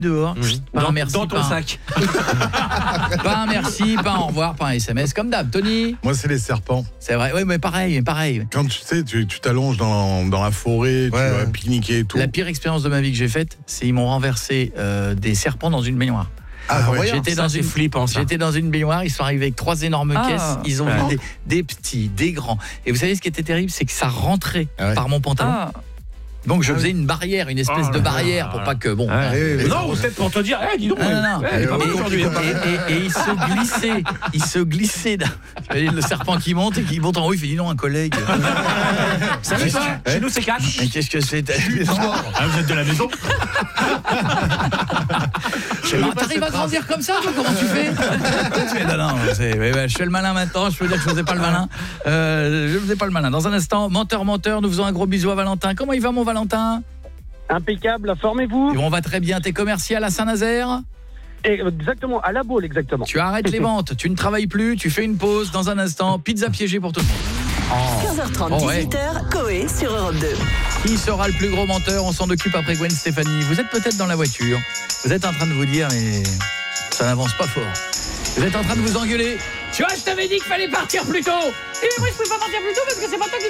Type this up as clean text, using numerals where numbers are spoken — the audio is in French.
dehors. Pas un merci, dans ton pas sac. pas un merci, pas un au revoir, pas un SMS comme d'hab. Tony. Moi, c'est les serpents. C'est vrai, oui, mais pareil. Quand tu sais, tu t'allonges dans la forêt, tu vas pique-niquer et tout. La pire expérience de ma vie que j'ai faite, c'est ils m'ont renversé des serpents dans une baignoire. J'étais dans une baignoire, ils sont arrivés avec 3 énormes caisses, ils ont vu des petits, des grands. Et vous savez ce qui était terrible, c'est que ça rentrait par mon pantalon. Donc je faisais une barrière, une espèce de barrière pour pas que non, peut-être pour te dire, dis donc. Et il se glissait. Le serpent qui monte et qui monte en haut, il fait dis non un collègue. Salut toi, chez nous c'est 4. Mais qu'est-ce que c'est? Vous êtes de la maison? T'arrives à grandir comme ça, toi, comment tu fais? Non, je fais le malin maintenant, je peux dire que je faisais pas le malin. Je faisais pas le malin. Dans un instant, menteur, nous faisons un gros bisou à Valentin. Comment il va mon Valentin? Impeccable, formez-vous. Et on va très bien, t'es commercial à Saint-Nazaire? Exactement, à la Baule, exactement. Tu arrêtes les ventes, tu ne travailles plus, tu fais une pause. Dans un instant, pizza piégée pour tout le monde. 15h30, 18h, Coé sur Europe 2. Qui sera le plus gros menteur? On s'en occupe après Gwen Stéphanie. Vous êtes peut-être dans la voiture, vous êtes en train de vous dire mais ça n'avance pas fort. Vous êtes en train de vous engueuler. Tu vois, je t'avais dit qu'il fallait partir plus tôt. Et moi je peux pas partir plus tôt parce que c'est pas toi qui